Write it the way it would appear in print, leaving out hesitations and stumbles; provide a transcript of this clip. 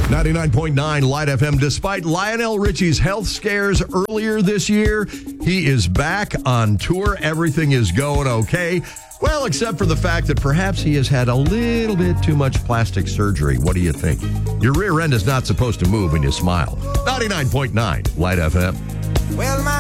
99.9 Light FM. Despite Lionel Richie's health scares earlier this year, he is back on tour. Everything is going okay. Well, except for the fact that perhaps he has had a little bit too much plastic surgery. What do you think? Your rear end is not supposed to move when you smile. 99.9 Light FM. Well,